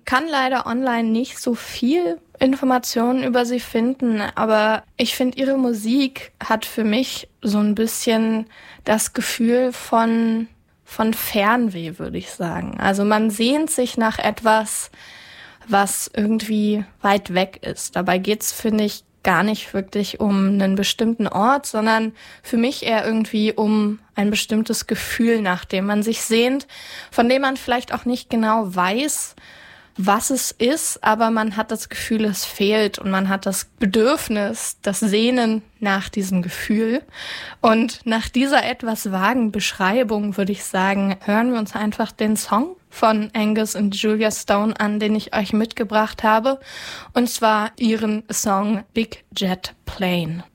kann leider online nicht so viel Informationen über sie finden, aber ich finde, ihre Musik hat für mich so ein bisschen das Gefühl von Fernweh, würde ich sagen. Also man sehnt sich nach etwas, was irgendwie weit weg ist. Dabei geht's, finde ich, gar nicht wirklich um einen bestimmten Ort, sondern für mich eher irgendwie um ein bestimmtes Gefühl, nach dem man sich sehnt, von dem man vielleicht auch nicht genau weiß, was es ist, aber man hat das Gefühl, es fehlt und man hat das Bedürfnis, das Sehnen nach diesem Gefühl. Und nach dieser etwas vagen Beschreibung würde ich sagen, hören wir uns einfach den Song von Angus und Julia Stone an, den ich euch mitgebracht habe, und zwar ihren Song Big Jet Plane.